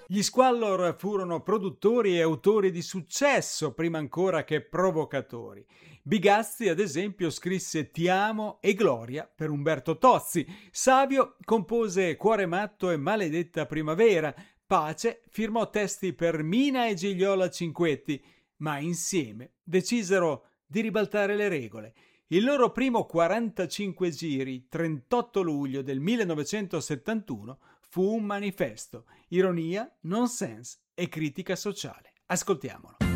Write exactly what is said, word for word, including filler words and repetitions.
Gli Squallor furono produttori e autori di successo prima ancora che provocatori. Bigazzi, ad esempio, scrisse Ti amo e Gloria per Umberto Tozzi. Savio compose Cuore matto e Maledetta primavera. Pace firmò testi per Mina e Gigliola Cinquetti, ma insieme decisero di ribaltare le regole. Il loro primo quarantacinque giri, trentotto luglio del millenovecentosettantuno, fu un manifesto, ironia, nonsense e critica sociale. Ascoltiamolo.